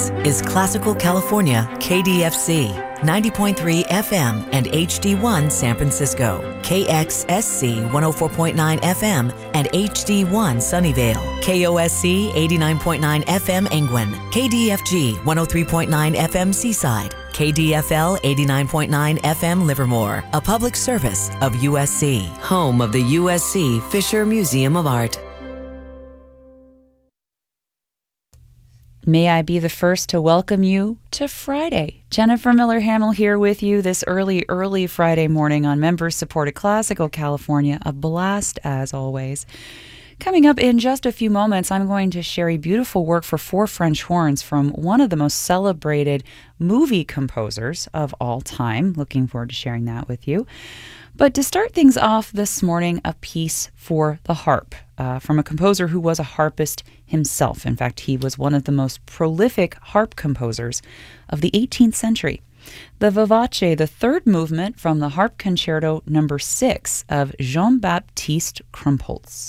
Is Classical California KDFC, 90.3 FM and HD1 San Francisco, KXSC 104.9 FM and HD1 Sunnyvale, KOSC 89.9 FM Angwin, KDFG 103.9 FM Seaside, KDFL 89.9 FM Livermore, a public service of USC, home of the USC Fisher Museum of Art. May I be the first to welcome you to Friday. Jennifer Miller-Hamill here with you this early Friday morning on member-supported Classical California. A blast as always. Coming up in just a few moments, I'm going to share a beautiful work for four French horns from one of the most celebrated movie composers of all time. Looking forward to sharing that with you. But to start things off this morning, a piece for the harp from a composer who was a harpist himself. In fact, he was one of the most prolific harp composers of the 18th century. The Vivace, the third movement from the Harp Concerto No. 6 of Jean-Baptiste Krumpholz.